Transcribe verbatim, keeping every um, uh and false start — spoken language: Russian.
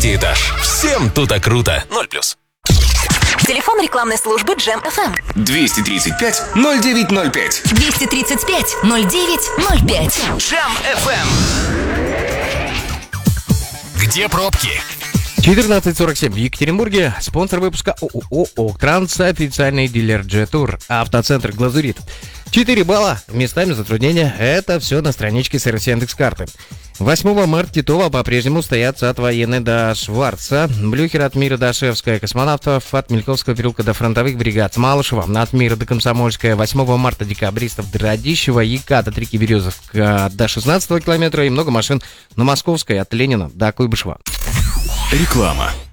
Этаж. Всем тут круто. Ноль плюс. Телефон рекламной службы Джем эф эм. двести тридцать пять ноль девять ноль пять. двести тридцать пять ноль девять ноль пять. Джем эф эм. Где пробки? четырнадцать сорок семь в Екатеринбурге. Спонсор выпуска ООО «Октранс», официальный дилер G-Tour, автоцентр «Глазурит». четыре балла. Местами затруднения. Это все на страничке сервиса Яндекс.Карты. восьмого марта Титова по-прежнему стоят от Военной до Шварца, Блюхера от Мира до Шевская, Космонавтов от Мельковского переулка до фронтовых бригад, Малышева от Мира до Комсомольская, восьмого марта декабристов до Радищева, Якат от реки Березовка до шестнадцатого километра и много машин на Московской от Ленина до Куйбышева. Реклама.